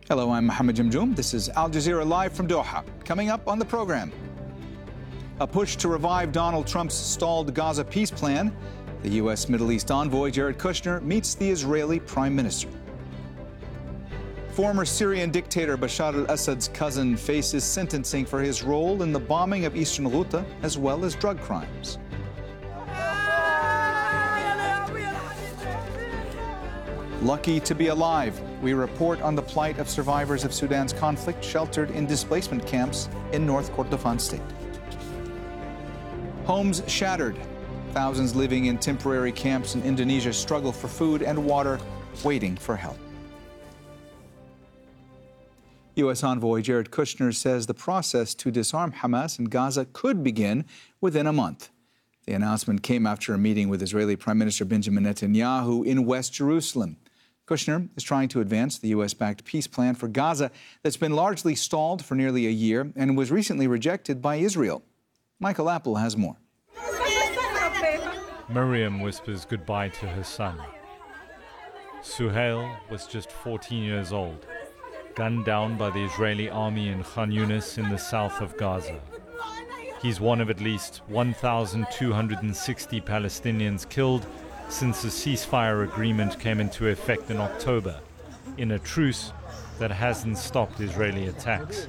Hello, I'm Mohammed Jamjoom. This is Al Jazeera Live from Doha. Coming up on the program, a push to revive Donald Trump's stalled Gaza peace plan. The U.S. Middle East envoy Jared Kushner meets the Israeli Prime Minister. Former Syrian dictator Bashar al-Assad's cousin faces sentencing for his role in the bombing of eastern Ghouta, as well as drug crimes. Lucky to be alive, we report on the plight of survivors of Sudan's conflict sheltered in displacement camps in North Kordofan state. Homes shattered. Thousands living in temporary camps in Indonesia struggle for food and water, waiting for help. U.S. envoy Jared Kushner says the process to disarm Hamas in Gaza could begin within a month. The announcement came after a meeting with Israeli Prime Minister Benjamin Netanyahu in West Jerusalem. Kushner is trying to advance the U.S.-backed peace plan for Gaza that's been largely stalled for nearly a year and was recently rejected by Israel. Michael Apple has more. Miriam whispers goodbye to her son. Suhail was just 14 years old, gunned down by the Israeli army in Khan Yunis in the south of Gaza. He's one of at least 1,260 Palestinians killed since the ceasefire agreement came into effect in October, in a truce that hasn't stopped Israeli attacks.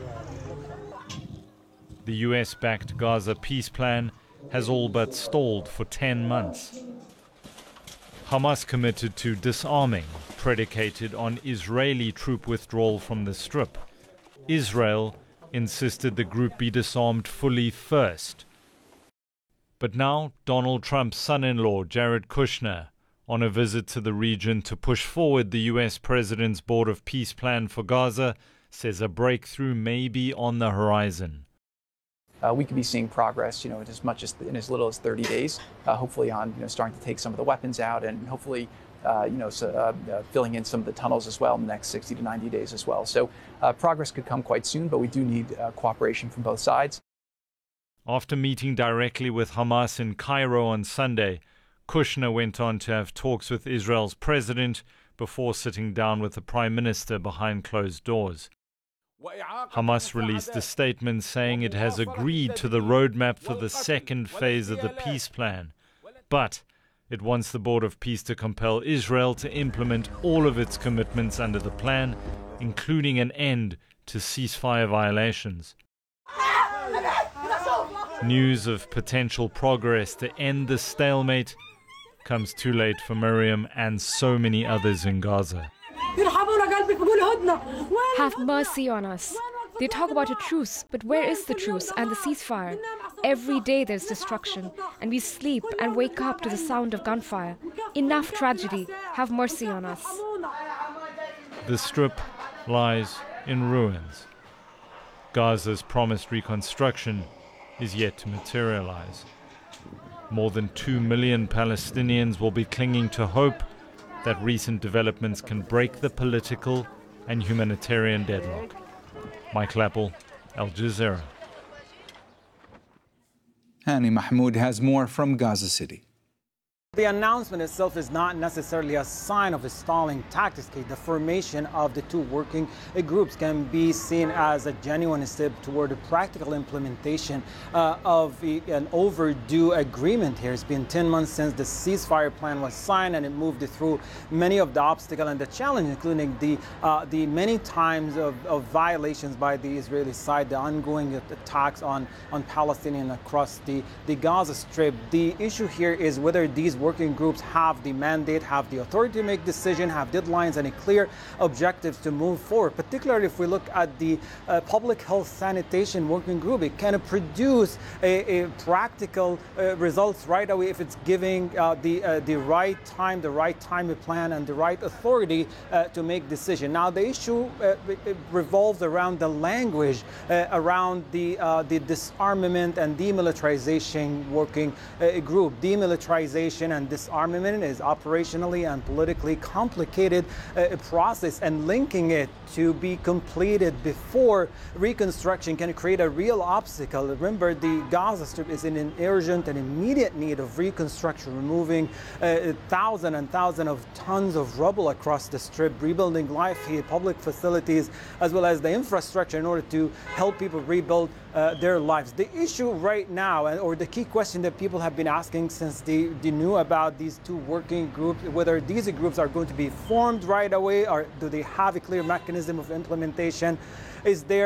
The US-backed Gaza peace plan has all but stalled for 10 months. Hamas committed to disarming, predicated on Israeli troop withdrawal from the Strip. Israel insisted the group be disarmed fully first. But now Donald Trump's son-in-law, Jared Kushner, on a visit to the region to push forward the U.S. President's Board of Peace plan for Gaza, says a breakthrough may be on the horizon. We could be seeing progress, in as much as in as little as 30 days. Hopefully, on starting to take some of the weapons out, and hopefully, filling in some of the tunnels as well in the next 60 to 90 days as well. So, progress could come quite soon, but we do need cooperation from both sides. After meeting directly with Hamas in Cairo on Sunday, Kushner went on to have talks with Israel's president before sitting down with the prime minister behind closed doors. Hamas released a statement saying it has agreed to the roadmap for the second phase of the peace plan, but it wants the Board of Peace to compel Israel to implement all of its commitments under the plan, including an end to ceasefire violations. News of potential progress to end the stalemate comes too late for Miriam and so many others in Gaza. Have mercy on us. They talk about a truce, but where is the truce and the ceasefire? Every day there's destruction, and we sleep and wake up to the sound of gunfire. Enough tragedy. Have mercy on us. The Strip lies in ruins. Gaza's promised reconstruction is yet to materialize. More than 2 million Palestinians will be clinging to hope that recent developments can break the political and humanitarian deadlock. Michael Apple, Al Jazeera. Hani Mahmoud has more from Gaza City. The announcement itself is not necessarily a sign of a stalling tactics. The formation of the two working groups can be seen as a genuine step toward a practical implementation of an overdue agreement here. It's been 10 months since the ceasefire plan was signed, and it moved through many of the obstacles and the challenges, including the many times of violations by the Israeli side, the ongoing attacks on Palestinians across the Gaza Strip. The issue here is whether these working groups have the mandate, have the authority to make decisions, have deadlines and a clear objectives to move forward. Particularly if we look at the public health sanitation working group, it can produce a practical results right away if it's giving the right time, the right time plan, and the right authority to make decision. Now the issue revolves around the language around the disarmament and demilitarization working group. Demilitarization and disarmament is operationally and politically complicated process, and linking it to be completed before reconstruction can create a real obstacle. Remember, the Gaza Strip is in an urgent and immediate need of reconstruction, removing thousands and thousands of tons of rubble across the Strip, rebuilding life here, public facilities, as well as the infrastructure in order to help people rebuild their lives. The issue right now, or the key question that people have been asking since they knew about these two working groups, whether these groups are going to be formed right away, or do they have a clear mechanism of implementation? Is there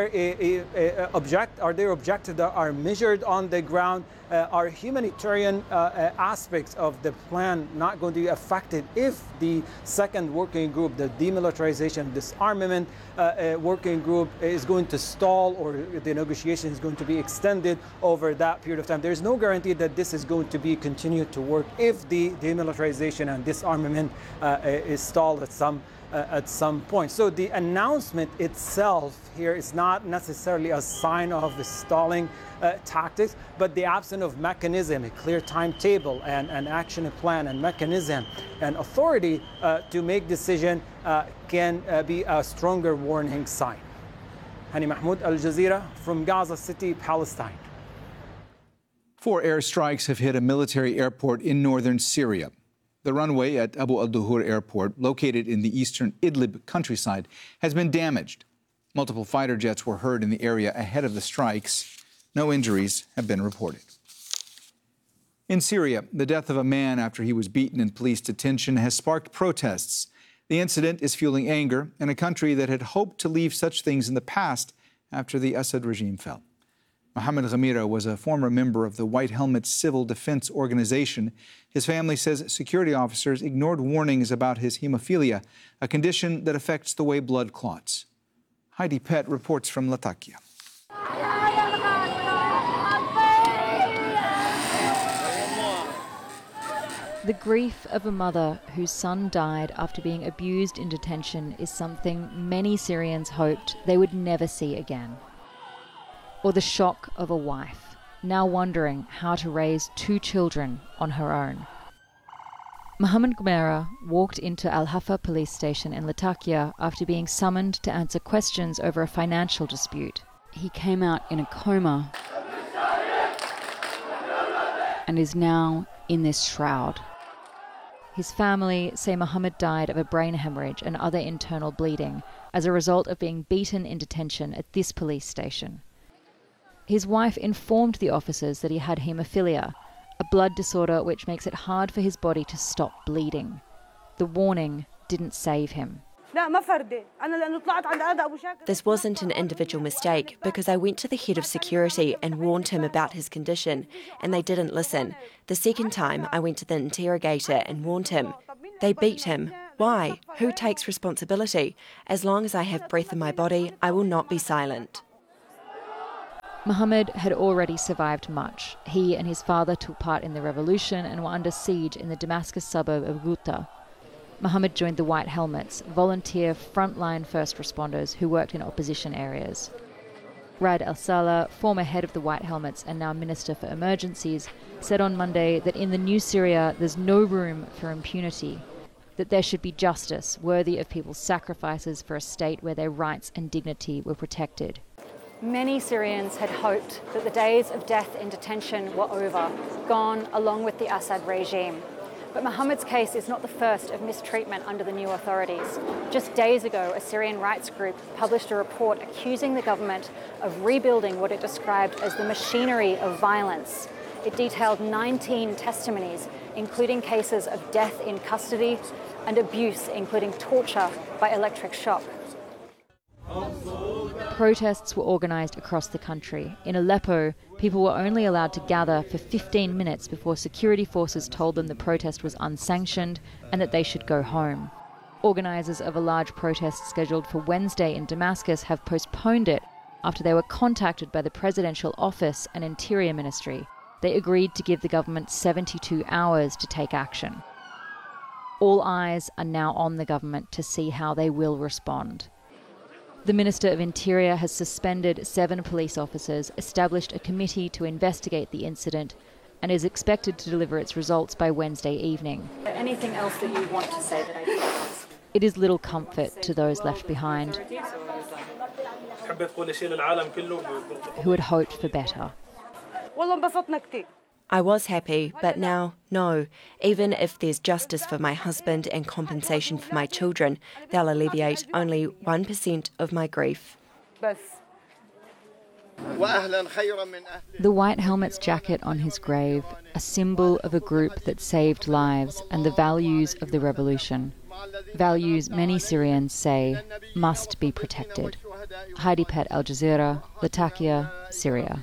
are there objectives that are measured on the ground? Are humanitarian aspects of the plan not going to be affected if the second working group, the demilitarization and disarmament working group, is going to stall, or the negotiation is going to be extended over that period of time? There's no guarantee that this is going to be continued to work if the demilitarization and disarmament is stalled at some point. So the announcement itself here is not necessarily a sign of the stalling tactics, but the absence of mechanism, a clear timetable and an action plan and mechanism and authority to make decision can be a stronger warning sign. Hani Mahmoud, Al Jazeera, from Gaza City, Palestine. 4 airstrikes have hit a military airport in northern Syria. The runway at Abu al-Duhur Airport, located in the eastern Idlib countryside, has been damaged. Multiple fighter jets were heard in the area ahead of the strikes. No injuries have been reported. In Syria, the death of a man after he was beaten in police detention has sparked protests. The incident is fueling anger in a country that had hoped to leave such things in the past after the Assad regime fell. Mohammed Ghamira was a former member of the White Helmet Civil Defense Organization. His family says security officers ignored warnings about his hemophilia, a condition that affects the way blood clots. Heidi Pett reports from Latakia. The grief of a mother whose son died after being abused in detention is something many Syrians hoped they would never see again. Or the shock of a wife, now wondering how to raise 2 children on her own. Mohammed Ghamira walked into Al-Hafa police station in Latakia after being summoned to answer questions over a financial dispute. He came out in a coma and is now in this shroud. His family say Mohammed died of a brain hemorrhage and other internal bleeding as a result of being beaten in detention at this police station. His wife informed the officers that he had haemophilia, a blood disorder which makes it hard for his body to stop bleeding. The warning didn't save him. This wasn't an individual mistake because I went to the head of security and warned him about his condition, and they didn't listen. The second time, I went to the interrogator and warned him. They beat him. Why? Who takes responsibility? As long as I have breath in my body, I will not be silent. Mohammed had already survived much. He and his father took part in the revolution and were under siege in the Damascus suburb of Ghouta. Mohammed joined the White Helmets, volunteer frontline first responders who worked in opposition areas. Rad al-Saleh, former head of the White Helmets and now Minister for Emergencies, said on Monday that in the new Syria there's no room for impunity, that there should be justice worthy of people's sacrifices for a state where their rights and dignity were protected. Many Syrians had hoped that the days of death in detention were over, gone along with the Assad regime. But Mohammed's case is not the first of mistreatment under the new authorities. Just days ago, a Syrian rights group published a report accusing the government of rebuilding what it described as the machinery of violence. It detailed 19 testimonies, including cases of death in custody and abuse, including torture by electric shock. Protests were organised across the country. In Aleppo, people were only allowed to gather for 15 minutes before security forces told them the protest was unsanctioned and that they should go home. Organisers of a large protest scheduled for Wednesday in Damascus have postponed it after they were contacted by the Presidential Office and Interior Ministry. They agreed to give the government 72 hours to take action. All eyes are now on the government to see how they will respond. The Minister of Interior has suspended 7 police officers, established a committee to investigate the incident, and is expected to deliver its results by Wednesday evening. Anything else that you want to say that I didn't ask? It is little comfort to those left behind who had hoped for better. I was happy, but now, no. Even if there's justice for my husband and compensation for my children, they'll alleviate only 1% of my grief. The white helmet's jacket on his grave, a symbol of a group that saved lives and the values of the revolution. Values many Syrians say must be protected. Heidi Pett, Al Jazeera, Latakia, Syria.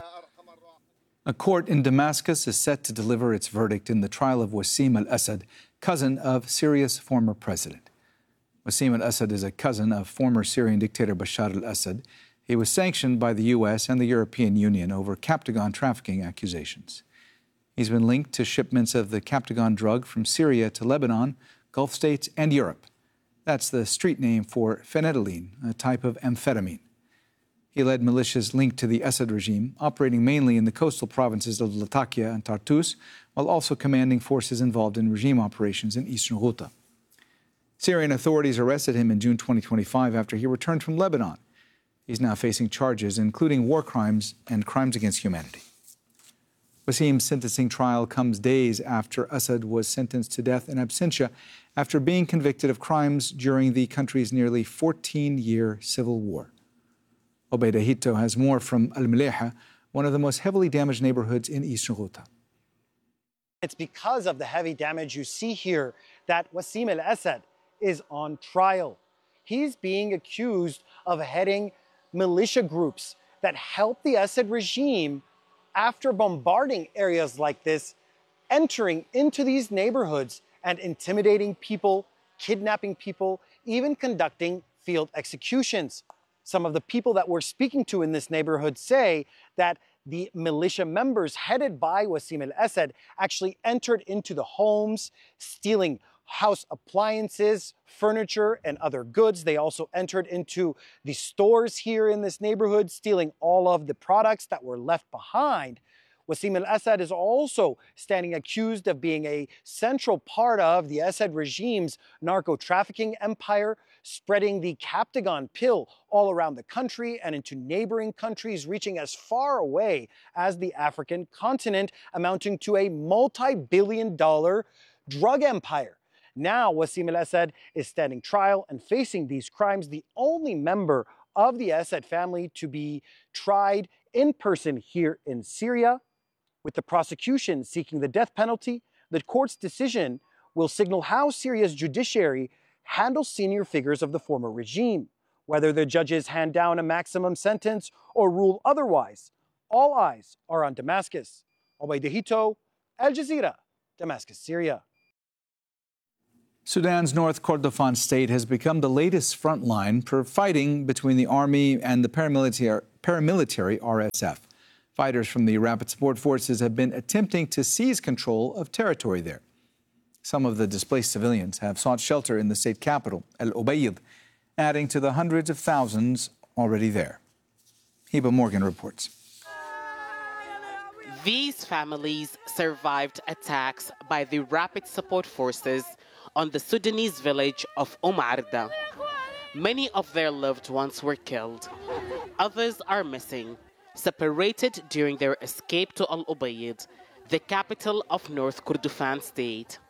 A court in Damascus is set to deliver its verdict in the trial of Wassim al-Assad, cousin of Syria's former president. Wassim al-Assad is a cousin of former Syrian dictator Bashar al-Assad. He was sanctioned by the U.S. and the European Union over Captagon trafficking accusations. He's been linked to shipments of the Captagon drug from Syria to Lebanon, Gulf states, and Europe. That's the street name for phenytoline, a type of amphetamine. He led militias linked to the Assad regime, operating mainly in the coastal provinces of Latakia and Tartus, while also commanding forces involved in regime operations in eastern Ghouta. Syrian authorities arrested him in June 2025 after he returned from Lebanon. He's now facing charges, including war crimes and crimes against humanity. Wassim's sentencing trial comes days after Assad was sentenced to death in absentia after being convicted of crimes during the country's nearly 14-year civil war. Obeida Hito has more from Al-Maleha, one of the most heavily damaged neighborhoods in eastern Ghouta. It's because of the heavy damage you see here that Wassim al-Assad is on trial. He's being accused of heading militia groups that help the Assad regime after bombarding areas like this, entering into these neighborhoods and intimidating people, kidnapping people, even conducting field executions. Some of the people that we're speaking to in this neighborhood say that the militia members headed by Wassim al-Assad actually entered into the homes, stealing house appliances, furniture, and other goods. They also entered into the stores here in this neighborhood, stealing all of the products that were left behind. Wassim al-Assad is also standing accused of being a central part of the Assad regime's narco-trafficking empire, spreading the Captagon pill all around the country and into neighboring countries, reaching as far away as the African continent, amounting to a multi-billion-dollar drug empire. Now, Wassim al-Assad is standing trial and facing these crimes, the only member of the Assad family to be tried in person here in Syria. With the prosecution seeking the death penalty, the court's decision will signal how Syria's judiciary handles senior figures of the former regime. Whether the judges hand down a maximum sentence or rule otherwise, all eyes are on Damascus. Obeida Hito, Al Jazeera, Damascus, Syria. Sudan's North Kordofan state has become the latest front line for fighting between the army and the paramilitary RSF. Fighters from the Rapid Support Forces have been attempting to seize control of territory there. Some of the displaced civilians have sought shelter in the state capital, El Obeid, adding to the hundreds of thousands already there. Heba Morgan reports. These families survived attacks by the Rapid Support Forces on the Sudanese village of Arda. Many of their loved ones were killed. Others are missing, separated during their escape to Al Obeid, the capital of North Kordofan state.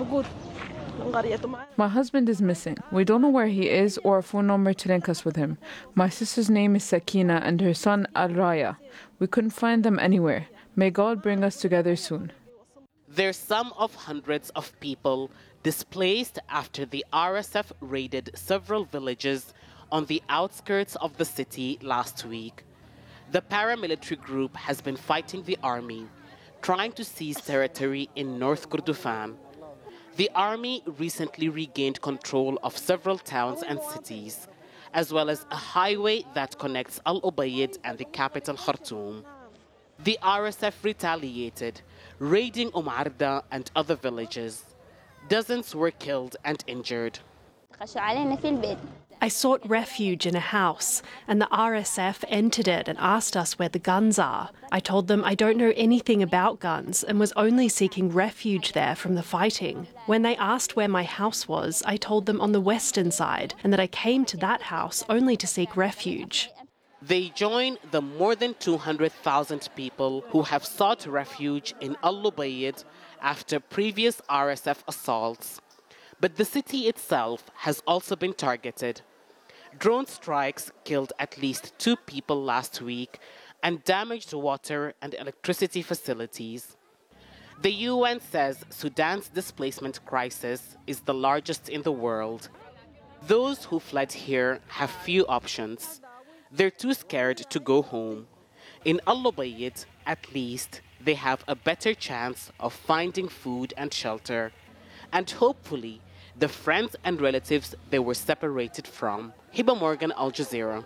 My husband is missing. We don't know where he is or a phone number to link us with him. My sister's name is Sakina and her son Al-Raya. We couldn't find them anywhere. May God bring us together soon. They're some of hundreds of people displaced after the RSF raided several villages on the outskirts of the city last week. The paramilitary group has been fighting the army, trying to seize territory in North Kordofan. The army recently regained control of several towns and cities, as well as a highway that connects Al Obeid and the capital Khartoum. The RSF retaliated, raiding Arda and other villages. Dozens were killed and injured. I sought refuge in a house, and the RSF entered it and asked us where the guns are. I told them I don't know anything about guns and was only seeking refuge there from the fighting. When they asked where my house was, I told them on the western side, and that I came to that house only to seek refuge. They join the more than 200,000 people who have sought refuge in Al-Lubayd after previous RSF assaults. But the city itself has also been targeted. Drone strikes killed at least 2 people last week and damaged water and electricity facilities. The UN says Sudan's displacement crisis is the largest in the world. Those who fled here have few options. They're too scared to go home. In Al-Lubayd, at least, they have a better chance of finding food and shelter, and hopefully the friends and relatives they were separated from. Hiba Morgan, Al Jazeera.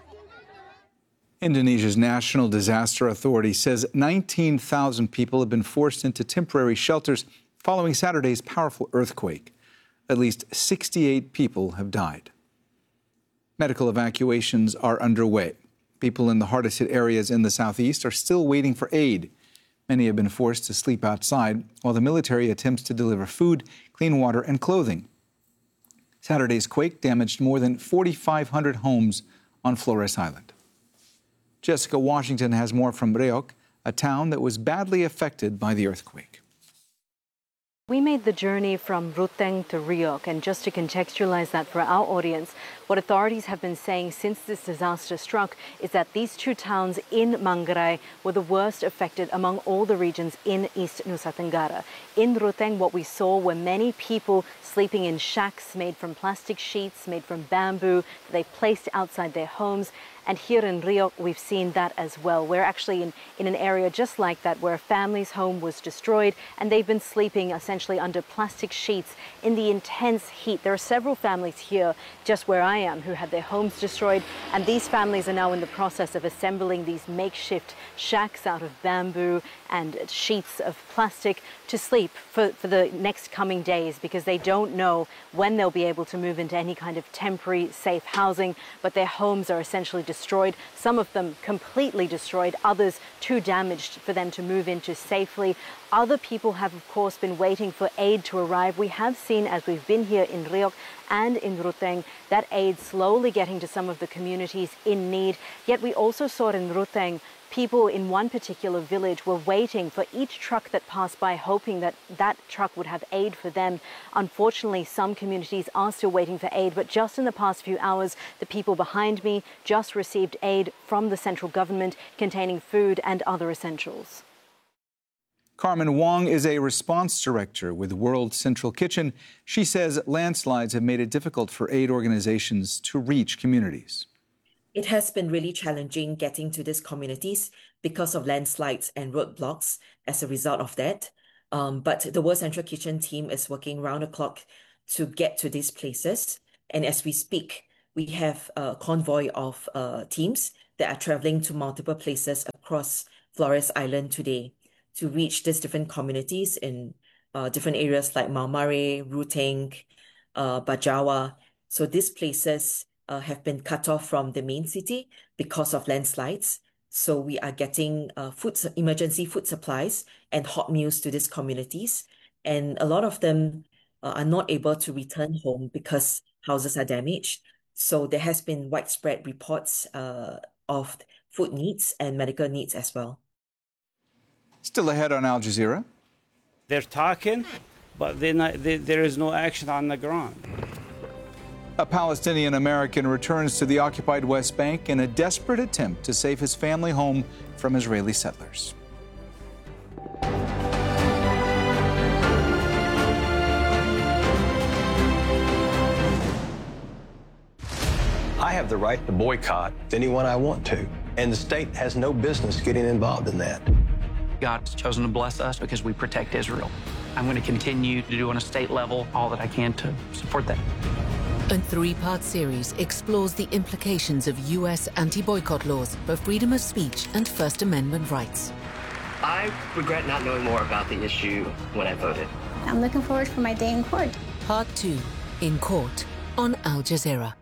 Indonesia's National Disaster Authority says 19,000 people have been forced into temporary shelters following Saturday's powerful earthquake. At least 68 people have died. Medical evacuations are underway. People in the hardest hit areas in the southeast are still waiting for aid. Many have been forced to sleep outside while the military attempts to deliver food, clean water, and clothing. Saturday's quake damaged more than 4,500 homes on Flores Island. Jessica Washington has more from Riok, a town that was badly affected by the earthquake. We made the journey from Ruteng to Riok, and just to contextualize that for our audience, what authorities have been saying since this disaster struck is that these 2 towns in Manggarai were the worst affected among all the regions in East Nusa Tenggara. In Ruteng, what we saw were many people sleeping in shacks made from plastic sheets, made from bamboo, that they placed outside their homes. And here in Riok, we've seen that as well. We're actually in an area just like that, where a family's home was destroyed, and they've been sleeping essentially under plastic sheets in the intense heat. There are several families here, just where I am, who had their homes destroyed, and these families are now in the process of assembling these makeshift shacks out of bamboo and sheets of plastic to sleep for the next coming days, because they don't know when they'll be able to move into any kind of temporary safe housing, but their homes are essentially destroyed, some of them completely destroyed, others too damaged for them to move into safely. Other people have, of course, been waiting for aid to arrive. We have seen, as we've been here in Riok and in Ruteng, that aid slowly getting to some of the communities in need. Yet we also saw in Ruteng, people in one particular village were waiting for each truck that passed by, hoping that that truck would have aid for them. Unfortunately, some communities are still waiting for aid, but just in the past few hours, the people behind me just received aid from the central government containing food and other essentials. Carmen Wong is a response director with World Central Kitchen. She says landslides have made it difficult for aid organizations to reach communities. It has been really challenging getting to these communities because of landslides and roadblocks as a result of that. But the World Central Kitchen team is working round the clock to get to these places. And as we speak, we have a convoy of teams that are traveling to multiple places across Flores Island today to reach these different communities in different areas like Maumare, Ruteng, Bajawa. So these places have been cut off from the main city because of landslides. So we are getting emergency food supplies and hot meals to these communities. And a lot of them are not able to return home because houses are damaged. So there has been widespread reports of food needs and medical needs as well. Still ahead on Al Jazeera. They're talking, but there is no action on the ground. A Palestinian American returns to the occupied West Bank in a desperate attempt to save his family home from Israeli settlers. I have the right to boycott anyone I want to, and the state has no business getting involved in that. God's chosen to bless us because we protect Israel. I'm going to continue to do on a state level all that I can to support that. A 3-part series explores the implications of U.S. anti-boycott laws for freedom of speech and First Amendment rights. I regret not knowing more about the issue when I voted. I'm looking forward for my day in court. Part 2, In Court, on Al Jazeera.